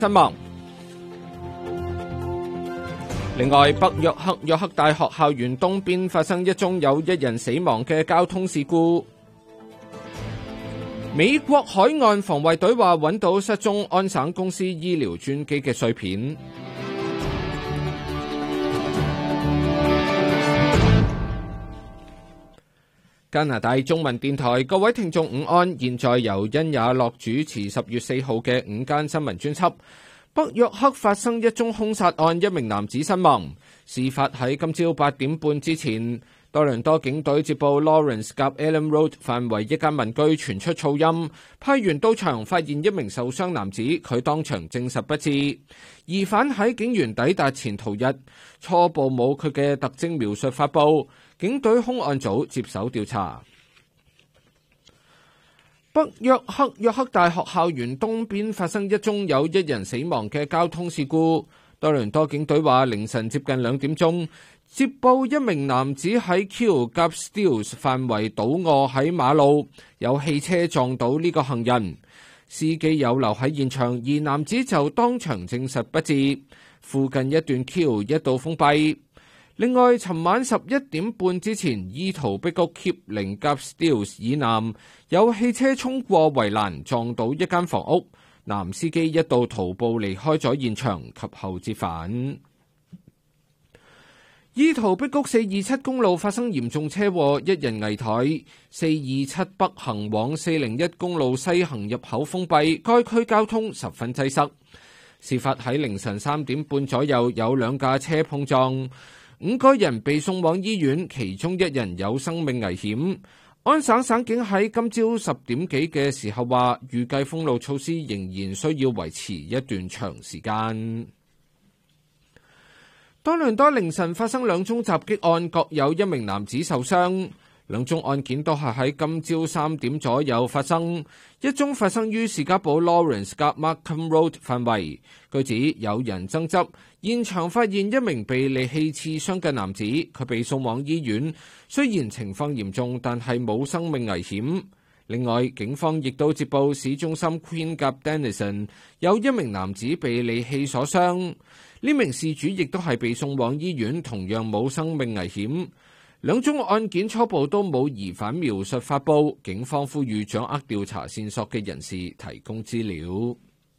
身亡。另外，北約克大學校園東邊發生一宗有1人死亡嘅交通事故。美國海岸防衛隊話揾到失蹤安省公司醫療專機嘅碎片。加拿大中文電台，各位聽眾午安，現在由殷也樂主持10月4號嘅午間新聞專輯。北約克發生一宗兇殺案，一名男子身亡。事發喺今朝8點半之前，多倫多警隊接報 Lawrence 及 Allen Road 範圍一間民居傳出噪音，派員到場發現一名受傷男子，佢當場證實不治。疑犯喺警員抵達前逃逸，初步冇佢嘅特徵描述發布，警隊兇案組接手調查。北約克大學校園東邊發生一宗有1人死亡嘅交通事故。多倫多警隊話，凌晨接近2點鐘，接報一名男子喺 Keele 及 Steeles 範圍倒卧喺馬路，有汽車撞到呢個行人，司機有留喺現場，而男子就當場證實不治。附近一段 Keele 一度封閉。另外，尋晚11點半之前，伊圖碧谷 Kipling 及 Steeles 以南有汽車衝過圍欄，撞到一間房屋，男司機一度徒步離開咗現場，及後折返。伊圖碧谷427公路發生嚴重車禍，1人危殆。427北行往401公路西行入口封閉，該區交通十分擠塞。事發喺凌晨3點半左右，有2架車碰撞。5個人被送往醫院，其中1人有生命危險。安省省警喺今朝10點幾嘅時候話，預計封路措施仍然需要維持一段長時間。多倫多凌晨發生2宗襲擊案，各有1名男子受傷。2宗案件都係喺今朝3點左右發生，一宗發生於士嘉堡 Lawrence 及 Markham Road 範圍。據指有人爭執，現場發現一名被利器刺傷嘅男子，佢被送往醫院，雖然情況嚴重，但係冇生命危險。另外，警方亦都接報市中心 Queen 及 Denison 有1名男子被利器所傷，呢名事主亦都係被送往醫院，同樣冇生命危險。2宗案件初步都冇疑犯描述發布，警方呼籲掌握調查線索嘅人士提供資料。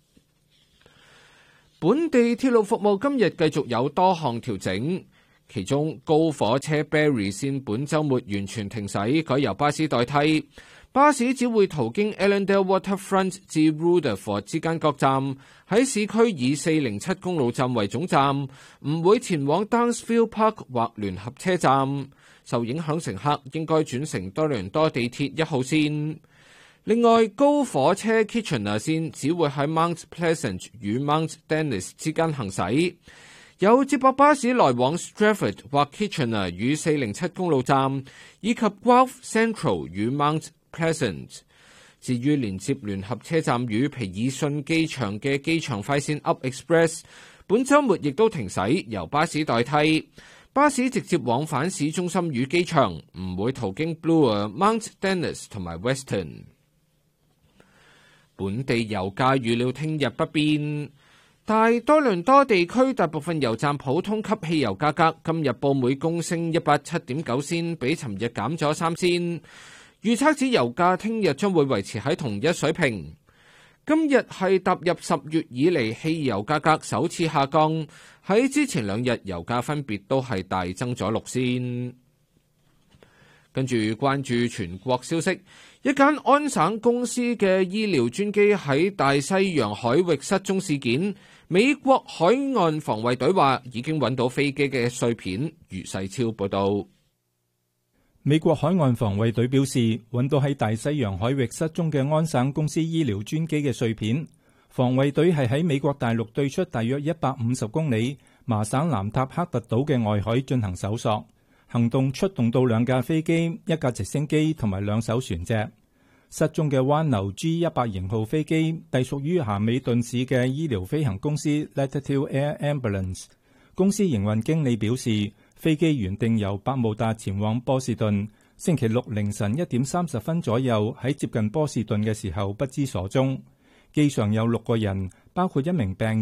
本地鐵路服務今日繼續有多項調整，其中高火車 Barrie 線本週末完全停駛，改由巴士代替。巴士只會途經 Allendale Waterfront 至 Rutherford 之間各站，喺市區以407公路站為總站，唔會前往 Downsville Park 或聯合車站。受影響乘客應該轉乘多倫多地鐵1號線。另外，高火車 Kitchener 線只會喺 Mount Pleasant 與 Mount Dennis 之間行駛。有接駁巴士來往 Stratford 或 Kitchener 與407公路站，以及 Guelph Central 與 Mount Pleasant。至於連接聯合車站與皮爾遜機場嘅機場快線 Up Express， 本週末亦都停駛，由巴士代替。巴士直接往返市中心與機場，唔會途經 Bloor、Mount Dennis 同埋 Weston。本地油價預料聽日不變，但多倫多地區大部分油站普通級汽油價格今日報每公升187.9仙，比尋日減咗3仙。預測指油價聽日將會維持喺同一水平。今日係踏入10月以嚟汽油價格首次下降，喺之前2日油價分別都係大增咗6仙。跟住關注全國消息，一間安省公司嘅醫療專機喺大西洋海域失蹤事件，美國海岸防衛隊話已經揾到飛機嘅碎片。余世超報道。 美國海岸防衛隊表示，揾到喺大西洋海域失蹤嘅安省公司醫療專機嘅碎片。防衛隊係喺美國大陸對出大約150公里麻省南塔克特島嘅外海進行搜索行動，出動到2架飛機、1架直升機同埋2艘船隻。失蹤嘅灣流 G100 型號飛機隸屬於咸美頓市嘅醫療飛行公司 Latitude Air Ambulance。公司營運經理表示，飛機原定由百慕達前往波士頓，星期六凌晨1點30分左右喺接近波士頓嘅時候不知所蹤。 機上有6個人，包括一名病